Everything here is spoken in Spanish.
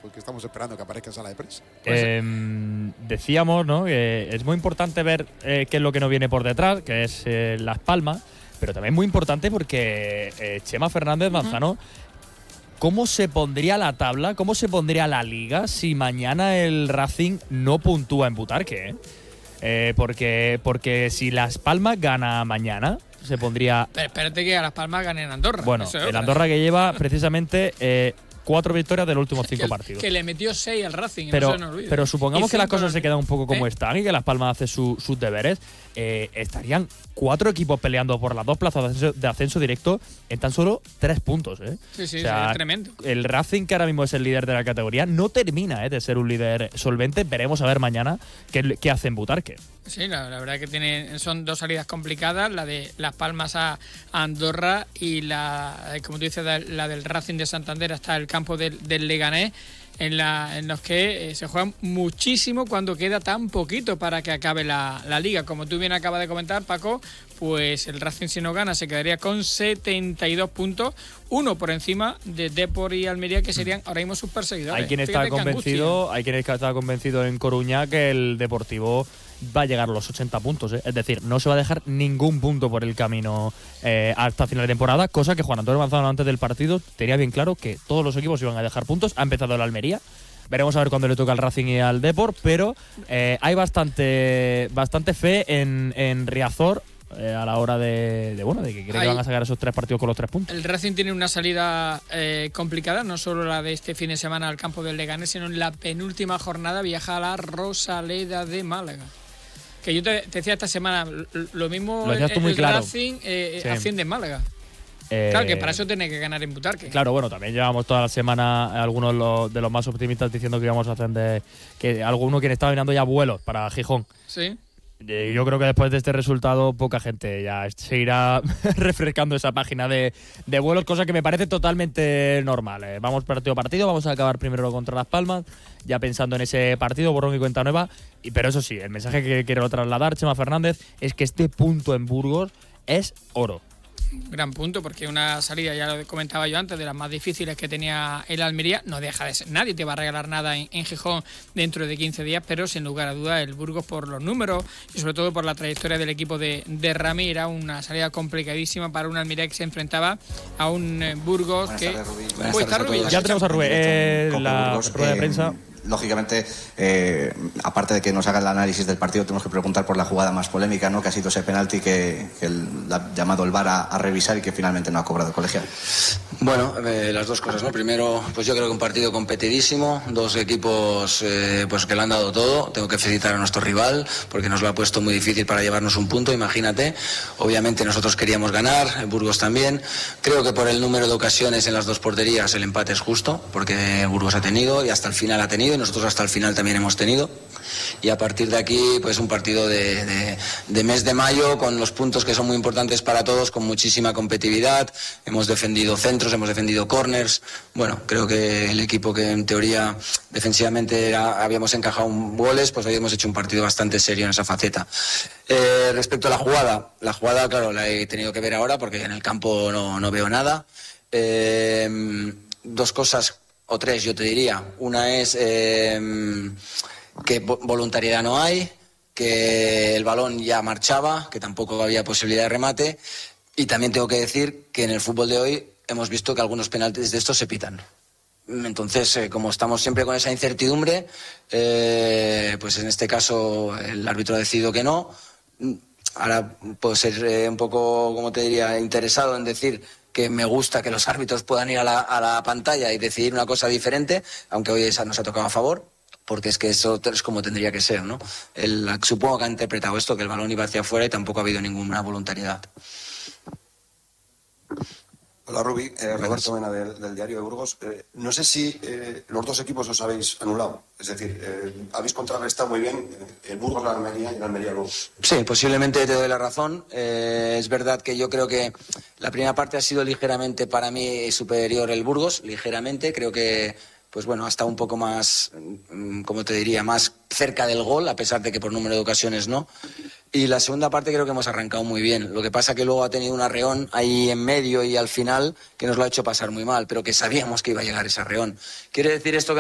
porque estamos esperando que aparezca en sala de prensa. Decíamos, ¿no?, que es muy importante ver qué es lo que nos viene por detrás, que es Las Palmas, pero también muy importante porque Chema Fernández Manzano, ¿cómo se pondría la tabla, cómo se pondría la liga si mañana el Racing no puntúa en Butarque? Porque si Las Palmas gana mañana, se pondría… Pero espérate que a Las Palmas gane en Andorra. Bueno, el Andorra que lleva precisamente 4 victorias de los últimos 5 partidos. Que le metió 6 al Racing, pero, no se nos olvide. Pero supongamos que las cosas se quedan un poco como están y que Las Palmas hace sus deberes, estarían 4 equipos peleando por las 2 plazas de ascenso directo en tan solo 3 puntos. Sí, o sea, es tremendo. El Racing, que ahora mismo es el líder de la categoría, no termina de ser un líder solvente. Veremos a ver mañana qué hace en Butarque. Sí, la verdad que son 2 salidas complicadas, la de Las Palmas a Andorra y como tú dices, la del Racing de Santander hasta el campo del Leganés, en los que se juegan muchísimo cuando queda tan poquito para que acabe la liga. Como tú bien acabas de comentar, Paco, pues el Racing, si no gana, se quedaría con 72 puntos, 1 por encima de Depor y Almería, que serían ahora mismo sus perseguidores. Hay quien está convencido en Coruña que el Deportivo va a llegar a los 80 puntos. Es decir, no se va a dejar ningún punto por el camino hasta final de temporada, cosa que Juan Antonio Manzano antes del partido tenía bien claro que todos los equipos iban a dejar puntos. Ha empezado el Almería. Veremos a ver cuándo le toca al Racing y al Depor, pero hay bastante fe en Riazor a la hora de que cree que van a sacar esos 3 partidos con los 3 puntos. El Racing tiene una salida complicada, no solo la de este fin de semana al campo del Leganés, sino en la penúltima jornada viaja a la Rosaleda de Málaga. Que yo te decía esta semana, lo mismo lo tú muy el claro. Racing asciende en Málaga. Claro, que para eso tiene que ganar en Butarque. Claro, bueno, también llevamos toda la semana algunos de los más optimistas diciendo que íbamos a ascender, que alguno quien estaba mirando ya vuelos para Gijón. Sí. Yo creo que después de este resultado poca gente ya se irá refrescando esa página de vuelos, cosa que me parece totalmente normal. Vamos partido a partido, vamos a acabar primero contra Las Palmas, ya pensando en ese partido, borrón y cuenta nueva. Pero eso sí, el mensaje que quiero trasladar, Chema Fernández, es que este punto en Burgos es oro. Gran punto, porque una salida, ya lo comentaba yo antes, de las más difíciles que tenía el Almería. No deja de ser, nadie te va a regalar nada en Gijón dentro de 15 días, pero sin lugar a dudas el Burgos, por los números y sobre todo por la trayectoria del equipo de Rami, era una salida complicadísima para un Almería que se enfrentaba a un Burgos que… Buenas tardes, Rubí. Ya tenemos a Rubén la rueda de prensa. Lógicamente, aparte de que nos haga el análisis del partido, tenemos que preguntar por la jugada más polémica, ¿no?, que ha sido ese penalti que ha llamado el VAR a revisar y que finalmente no ha cobrado el colegial. Bueno, las dos cosas, ¿no? Primero, pues yo creo que un partido competidísimo, 2 equipos pues que le han dado todo. Tengo que felicitar a nuestro rival porque nos lo ha puesto muy difícil para llevarnos un punto, imagínate. Obviamente nosotros queríamos ganar, el Burgos también. Creo que por el número de ocasiones en las 2 porterías el empate es justo, porque Burgos ha tenido y hasta el final ha tenido, y nosotros hasta el final también hemos tenido. Y a partir de aquí, pues un partido de mes de mayo, con los puntos que son muy importantes para todos, con muchísima competitividad. Hemos defendido centros, hemos defendido corners. Bueno, creo que el equipo que en teoría defensivamente habíamos encajado goles, pues hoy hemos hecho un partido bastante serio en esa faceta. Respecto a la jugada, claro, la he tenido que ver ahora porque en el campo no veo nada. 2 cosas o 3, yo te diría. Una es que voluntariedad no hay, que el balón ya marchaba, que tampoco había posibilidad de remate, y también tengo que decir que en el fútbol de hoy hemos visto que algunos penaltis de estos se pitan. Entonces, como estamos siempre con esa incertidumbre, pues en este caso el árbitro ha decidido que no. Ahora puedo ser un poco, como te diría, interesado en decir que me gusta que los árbitros puedan ir a la pantalla y decidir una cosa diferente, aunque hoy esa nos ha tocado a favor, porque es que eso es como tendría que ser, ¿no? Supongo que ha interpretado esto, que el balón iba hacia afuera y tampoco ha habido ninguna voluntariedad. Hola, Rubí. Roberto Mena del Diario de Burgos. No sé si los 2 equipos os habéis anulado. Es decir, habéis contrarrestado muy bien el Burgos, la Almería y el Almería luego. Sí, posiblemente te doy la razón. Es verdad que yo creo que la primera parte ha sido ligeramente para mí superior el Burgos, ligeramente. Creo que pues bueno, ha estado un poco más, como te diría, más cerca del gol, a pesar de que por número de ocasiones no. Y la segunda parte creo que hemos arrancado muy bien. Lo que pasa que luego ha tenido un arreón ahí en medio y al final que nos lo ha hecho pasar muy mal, pero que sabíamos que iba a llegar ese arreón. ¿Quiere decir esto que